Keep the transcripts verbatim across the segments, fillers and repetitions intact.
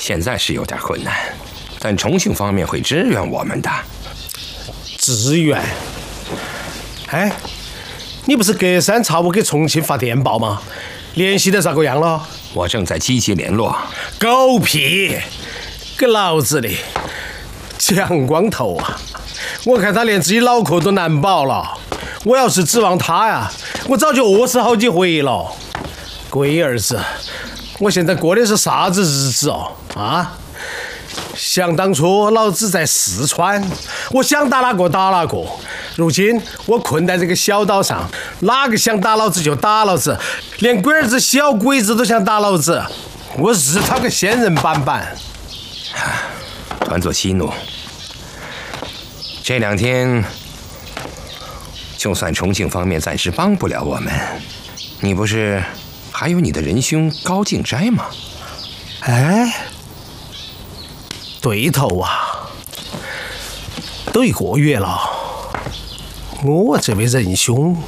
现在是有点困难，但重庆方面会支援我们的。 支援？哎，你不是隔三差五给重庆发电报吗？联系的咋个样了？ 我正在积极联络。 狗屁！给老子的！蒋光头啊！我看他连自己脑壳都难保了。我要是指望他呀，我早就饿死好几回了。龟儿子，我现在过的是啥子日子哦？啊！想当初老子在四川，我想打哪个打哪个。如今我困在这个小岛上，哪个想打老子就打老子，连龟儿子小鬼子都想打老子，我日他个仙人板板！ 团座息怒，这两天就算重庆方面暂时帮不了我们，你不是还有你的仁兄高敬斋吗？ 哎，对头啊，都一个月了，我这位仁兄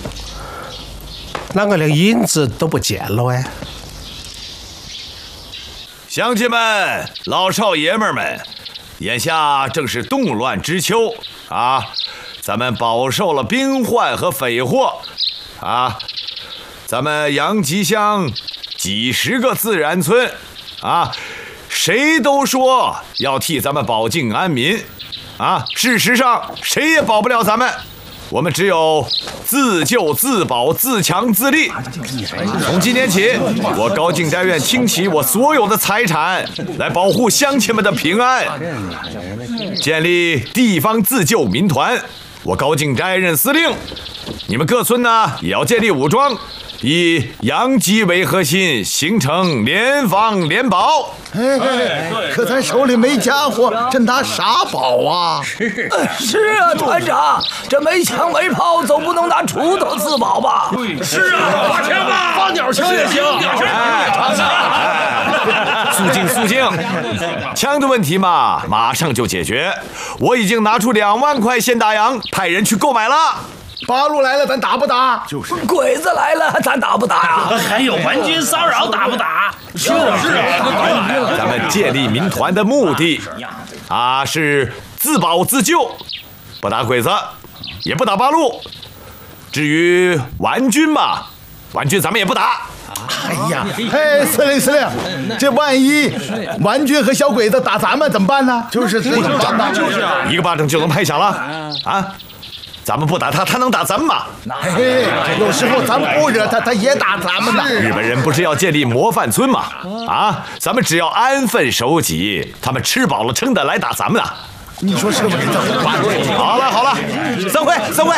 啷个连影子都不见了哎？ 乡亲们、老少爷们们，眼下正是动乱之秋啊，咱们饱受了兵患和匪祸啊。咱们杨集乡几十个自然村啊，谁都说要替咱们保境安民啊，事实上谁也保不了咱们。我们只有自救、自保、自强、自立。从今天起，我高敬斋院倾其我所有的财产来保护乡亲们的平安，建立地方自救民团。我高敬斋任司令，你们各村呢也要建立武装，以杨集为核心，形成联防联保。 哎，可咱手里没家伙，这拿啥保啊？ 是是啊，团长，这没枪没炮，总不能拿锄头自保吧？ 是啊，发枪吧，放鸟枪也行，鸟枪。 哎，肃静肃静，枪的问题嘛，马上就解决。我已经拿出两万块现大洋，派人去购买了。 八路来了，咱打不打？ 就是。鬼子来了，咱打不打呀？ 还有顽军骚扰，打不打？ 是啊，是啊。咱们建立民团的目的啊，是自保自救，不打鬼子，也不打八路。至于顽军嘛，顽军咱们也不打。 哎呀，嘿，司令司令，这万一顽军和小鬼子打咱们怎么办呢？就是这种仗打， 就是一个巴掌就能拍响了啊！咱们不打他，他能打咱们吗？ 嘿嘿，有时候咱不惹他，他也打咱们呢。 日本人不是要建立模范村吗？啊，咱们只要安分守己，他们吃饱了撑的来打咱们呢。 你说是不是？ 好了好了，散会散会。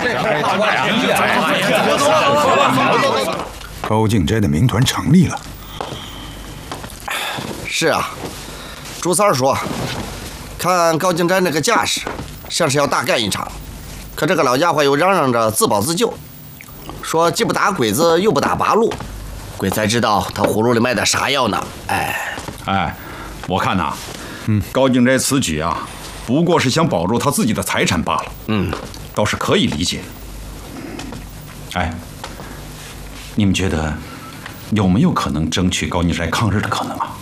高敬斋的民团成立了。 是啊，朱三儿说，看高敬斋那个架势，像是要大干一场。可这个老家伙又嚷嚷着自保自救，说既不打鬼子又不打八路，鬼才知道他葫芦里卖的啥药呢？哎哎，我看呐，嗯，高敬斋此举啊，不过是想保住他自己的财产罢了。 嗯， 倒是可以理解。哎，你们觉得有没有可能争取高敬斋抗日的可能啊？